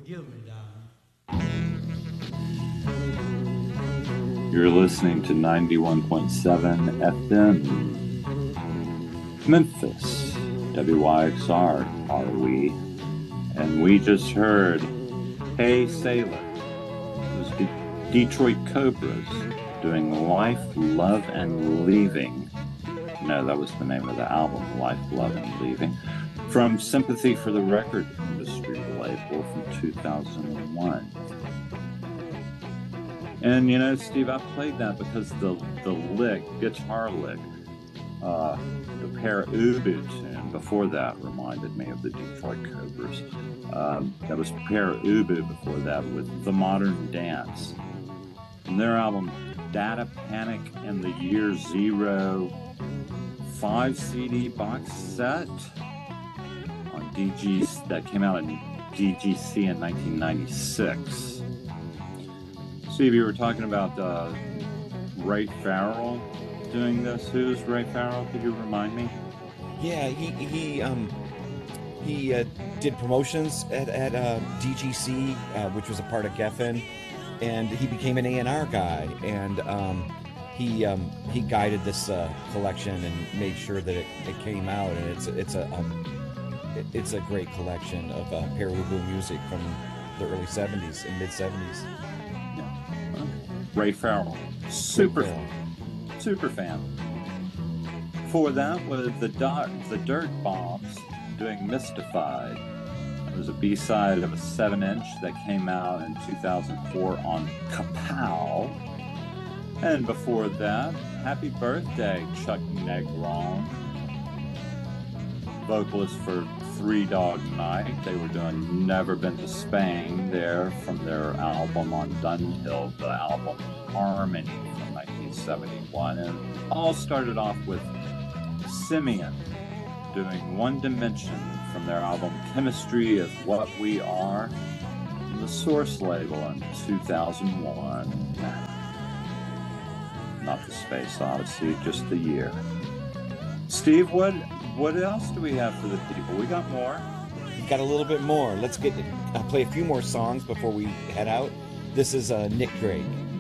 Forgive me, darling. You're listening to 91.7 FM, Memphis, WYXR, are we? And we just heard Hey Sailor. It was the Detroit Cobras doing Life, Love, and Leaving. No, that was the name of the album, Life, Love, and Leaving, from Sympathy for the Record Industry label from 2001. And you know, Steve, I played that because the lick, guitar lick, the Pere Ubu tune before that reminded me of the Detroit Cobras. That was Pere Ubu before that with The Modern Dance. And their album Data Panic in the Year Zero 5 CD box set on DG that came out in DGC in 1996. Steve, you were talking about Ray Farrell doing this. Who's Ray Farrell? Could you remind me? Yeah, he did promotions at DGC, which was a part of Geffen, and he became an A&R guy, and he guided this collection and made sure that it came out, and it's a great collection of Pere Ubu music from the early 70s and mid 70s. Ray Farrell, super fan. For that was the Dirt Bombs doing Mystified. It was a B-side of a 7-inch that came out in 2004 on Kapow. And before that, Happy Birthday, Chuck Negron, vocalist for Three Dog Night. They were doing Never Been to Spain there from their album on Dunhill, the album Harmony from 1971. And all started off with Simeon doing One Dimension from their album Chemistry is What We Are, from the Source label in 2001. Not the Space Odyssey, just the year. Steve, what else do we have for the people? We got more. We got a little bit more. Let's play a few more songs before we head out. This is Nick Drake.